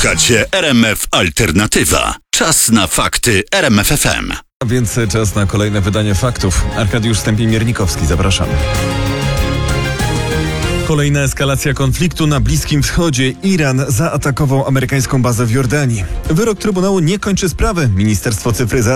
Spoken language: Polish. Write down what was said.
Słuchacie RMF Alternatywa. Czas na fakty RMF FM. A więc czas na kolejne wydanie faktów. Arkadiusz Stępień-Miernikowski, zapraszam. Kolejna eskalacja konfliktu na Bliskim Wschodzie. Iran zaatakował amerykańską bazę w Jordanii. Wyrok Trybunału nie kończy sprawy. Ministerstwo Cyfryzacji